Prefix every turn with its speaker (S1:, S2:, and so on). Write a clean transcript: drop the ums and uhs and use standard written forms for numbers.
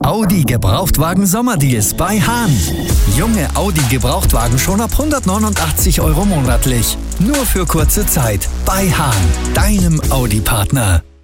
S1: Audi Gebrauchtwagen Sommerdeals bei Hahn. Junge Audi Gebrauchtwagen schon ab 189 € monatlich. Nur für kurze Zeit bei Hahn, deinem Audi-Partner.